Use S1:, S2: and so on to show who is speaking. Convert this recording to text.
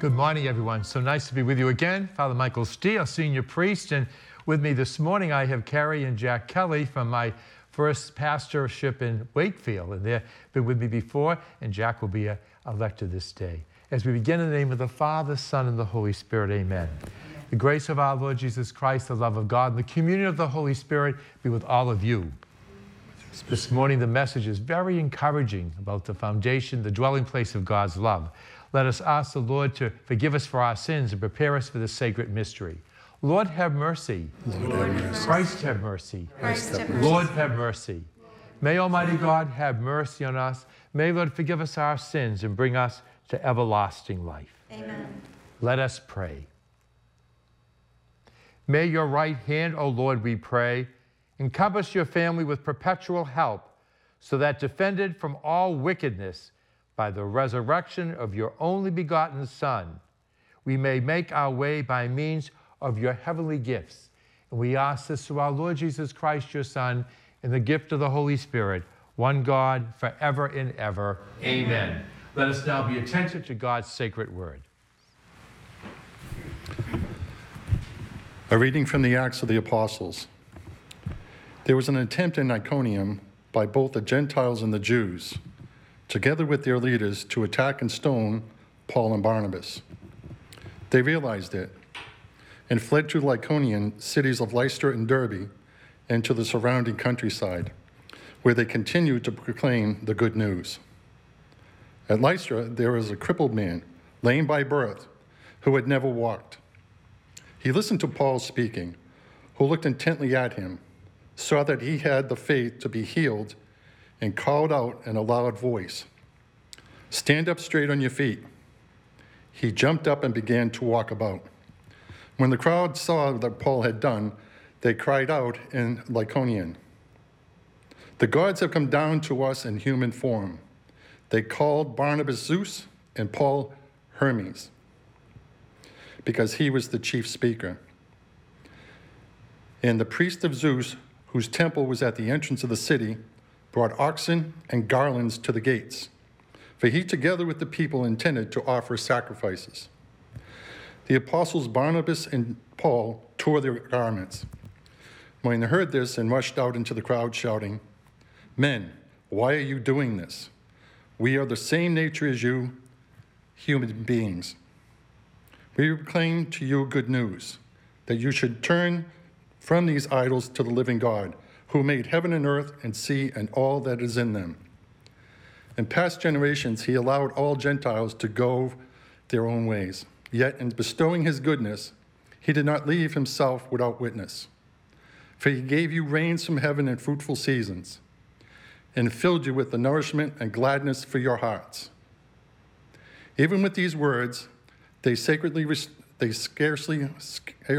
S1: Good morning, everyone. So nice to be with you again. Father Michael Steele, senior priest, and with me this morning I have Carrie and Jack Kelly from my first pastorship in Wakefield, and they've been with me before, and Jack will be elected this day. As we begin in the name of the Father, Son, and the Holy Spirit, amen. The grace of our Lord Jesus Christ, the love of God, and the communion of the Holy Spirit be with all of you. This morning the message is very encouraging about the foundation, the dwelling place of God's love. Let us ask the Lord to forgive us for our sins and prepare us for this sacred mystery. Lord, have mercy.
S2: Lord, have mercy.
S1: Christ, have mercy.
S2: Christ, have mercy.
S1: Lord, have mercy. May Almighty God have mercy on us. May Lord forgive us our sins and bring us to everlasting life.
S2: Amen.
S1: Let us pray. May your right hand, O Lord, we pray, encompass your family with perpetual help, so that defended from all wickedness by the resurrection of your only begotten Son, we may make our way by means of your heavenly gifts. And we ask this through our Lord Jesus Christ, your Son, in the gift of the Holy Spirit, one God, forever and ever. Amen. Let us now be attentive to God's sacred word.
S3: A reading from the Acts of the Apostles. There was an attempt in Iconium by both the Gentiles and the Jews, together with their leaders, to attack and stone Paul and Barnabas. They realized it and fled to the Lycaonian cities of Lystra and Derbe and to the surrounding countryside, where they continued to proclaim the good news. At Lystra, there was a crippled man, lame by birth, who had never walked. He listened to Paul speaking, who looked intently at him, saw that he had the faith to be healed, and called out in a loud voice, "Stand up straight on your feet." He jumped up and began to walk about. When the crowd saw what Paul had done, they cried out in Lycaonian, "The gods have come down to us in human form." They called Barnabas Zeus and Paul Hermes, because he was the chief speaker. And the priest of Zeus, whose temple was at the entrance of the city, brought oxen and garlands to the gates, for he together with the people intended to offer sacrifices. The apostles Barnabas and Paul tore their garments when they heard this and rushed out into the crowd shouting, "Men, why are you doing this? We are the same nature as you, human beings. We proclaim to you good news, that you should turn from these idols to the living God, who made heaven and earth and sea and all that is in them. In past generations, he allowed all Gentiles to go their own ways. Yet in bestowing his goodness, he did not leave himself without witness. For he gave you rains from heaven and fruitful seasons, and filled you with the nourishment and gladness for your hearts." Even with these words, they scarcely